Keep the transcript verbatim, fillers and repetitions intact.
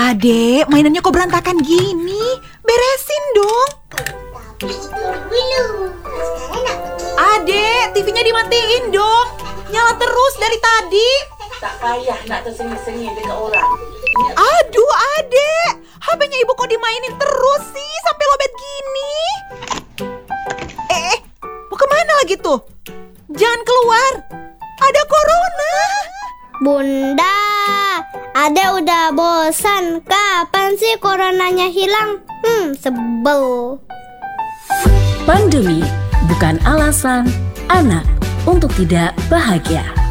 Adek, mainannya kok berantakan gini? Beresin dong. Adek, T V-nya dimatiin dong. Nyala terus dari tadi. Tak payah nak tersengih-sengih dekat orang. Aduh, Adek, H P-nya ibu kok dimainin terus sih sampai lobet gini? Eh, eh, mau kemana lagi tuh? Jangan keluar, ada corona. Bunda, Ade udah bosan. Kapan sih coronanya hilang? Hmm, sebel. Pandemi bukan alasan anak untuk tidak bahagia.